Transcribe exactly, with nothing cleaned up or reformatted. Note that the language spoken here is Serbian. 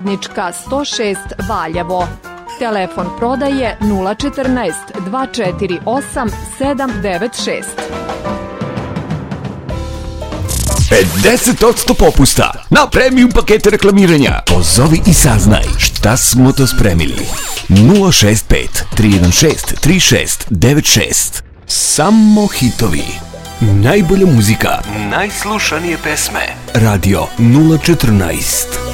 Radnička sto šest Valjevo. Telefon prodaje nula četrnaest dva četiri osam sedam devet šest. pedeset posto popusta na premium pakete reklamiranja. Pozovi i saznaj šta smo to spremili. nula šest pet tri jedan šest tri šest devet šest. Samo hitovi. Najbolja muzika. Najslušanije pesme. Radio nula četrnaest.